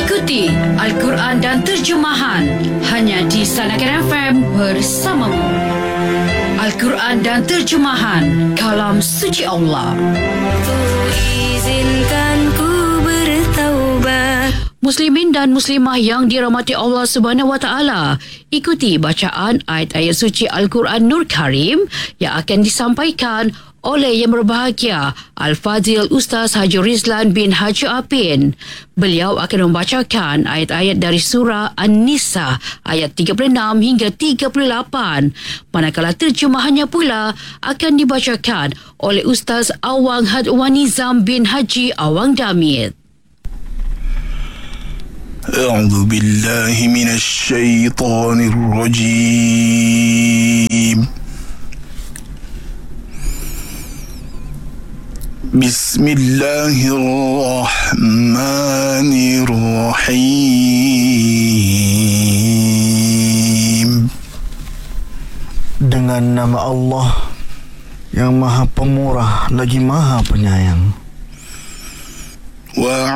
Ikuti Al-Quran dan terjemahan hanya di Sanakan FM bersamamu. Al-Quran dan terjemahan kalam suci Allah. Izinkan ku bertaubat. Muslimin dan muslimah yang dirahmati Allah Subhanahu Wa Taala, ikuti bacaan ayat-ayat suci Al-Quran Nur Karim yang akan disampaikan oleh Yang Berbahagia Al-Fadhil Ustaz Haji Rizlan bin Haji Apin. Beliau akan membacakan ayat-ayat dari surah An-Nisa ayat 36 hingga 38. Manakala terjemahannya pula akan dibacakan oleh Ustaz Awang Hadwanizam bin Haji Awang Damit. أعوذ بالله من الشيطان الرجيم بسم الله الرحمن الرحيم. Dengan nama Allah yang Maha Pemurah lagi Maha Penyayang.